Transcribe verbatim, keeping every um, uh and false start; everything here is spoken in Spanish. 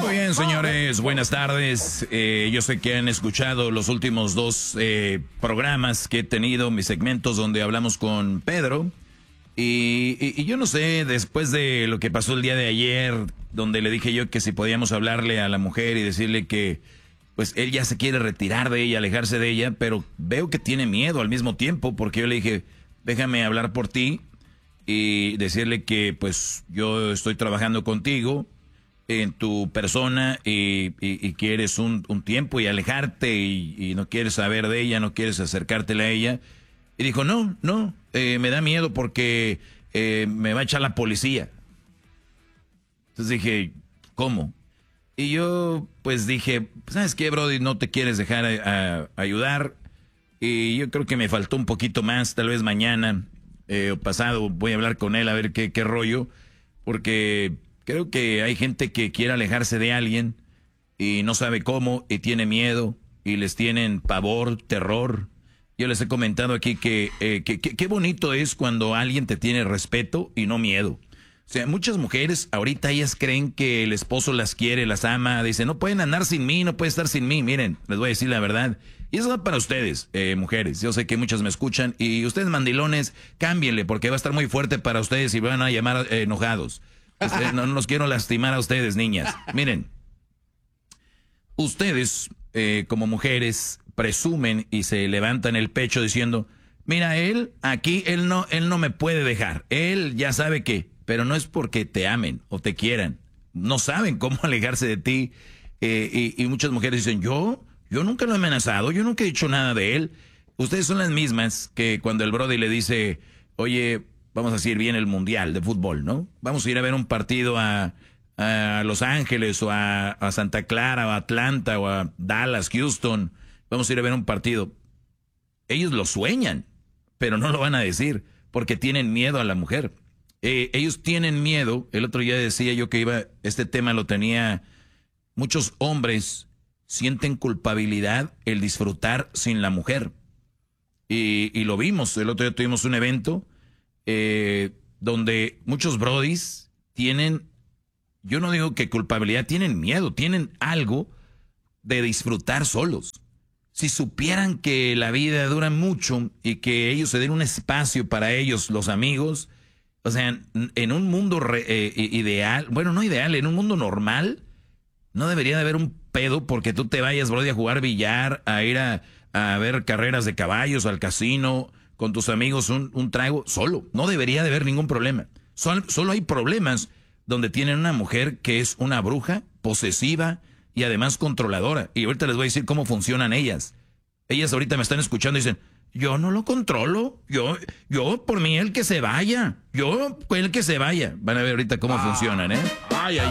Muy bien, señores, buenas tardes. Eh, yo sé que han escuchado los últimos dos eh, programas que he tenido, mis segmentos donde hablamos con Pedro. Y, y, y yo no sé, después de lo que pasó el día de ayer, donde le dije yo que si podíamos hablarle a la mujer y decirle que pues él ya se quiere retirar de ella, alejarse de ella, pero veo que tiene miedo al mismo tiempo, porque yo le dije, déjame hablar por ti y decirle que pues yo estoy trabajando contigo en tu persona y, y, y quieres un, un tiempo y alejarte y, y no quieres saber de ella, no quieres acercártela a ella. Y dijo, no, no, eh, me da miedo porque eh, me va a echar la policía. Entonces dije, ¿cómo? Y yo pues dije, ¿sabes qué, Brody? No te quieres dejar a, a, a ayudar. Y yo creo que me faltó un poquito más, tal vez mañana eh, o pasado voy a hablar con él a ver qué, qué rollo. Porque creo que hay gente que quiere alejarse de alguien y no sabe cómo y tiene miedo y les tienen pavor, terror. Yo les he comentado aquí que eh, que, que, qué bonito es cuando alguien te tiene respeto y no miedo. O sea, muchas mujeres ahorita ellas creen que el esposo las quiere, las ama, dicen, no pueden andar sin mí, no puede estar sin mí. Miren, les voy a decir la verdad. Y eso va para ustedes, eh, mujeres. Yo sé que muchas me escuchan y ustedes mandilones, cámbienle porque va a estar muy fuerte para ustedes y van a llamar eh, enojados. Ustedes, no, no los quiero lastimar a ustedes, niñas. Miren, ustedes eh, como mujeres presumen y se levantan el pecho diciendo, mira, él aquí, él no, él no me puede dejar. Él ya sabe que, pero no es porque te amen o te quieran. No saben cómo alejarse de ti. Eh, y, y muchas mujeres dicen, yo, yo nunca lo he amenazado, yo nunca he dicho nada de él. Ustedes son las mismas que cuando el Brody le dice, oye, vamos a decir bien el mundial de fútbol, ¿no? Vamos a ir a ver un partido a, a Los Ángeles o a, a Santa Clara o a Atlanta o a Dallas, Houston. Vamos a ir a ver un partido. Ellos lo sueñan, pero no lo van a decir porque tienen miedo a la mujer. Eh, ellos tienen miedo. El otro día decía yo que iba, este tema lo tenía, muchos hombres sienten culpabilidad el disfrutar sin la mujer. Y, y lo vimos, el otro día tuvimos un evento eh, donde muchos brodis tienen, yo no digo que culpabilidad, tienen miedo, tienen algo de disfrutar solos. Si supieran que la vida dura mucho y que ellos se den un espacio para ellos, los amigos, o sea, en un mundo re, eh, ideal, bueno, no ideal, en un mundo normal, no debería de haber un pedo porque tú te vayas, Brody, a jugar billar, a ir a, a ver carreras de caballos, al casino, con tus amigos, un, un trago, solo. No debería de haber ningún problema. Sol, solo hay problemas donde tienen una mujer que es una bruja, posesiva y además controladora. Y ahorita les voy a decir cómo funcionan ellas. Ellas ahorita me están escuchando y dicen, yo no lo controlo, yo, yo por mí el que se vaya, yo el que se vaya. Van a ver ahorita cómo ah. funcionan, ¿eh? Ay, ay.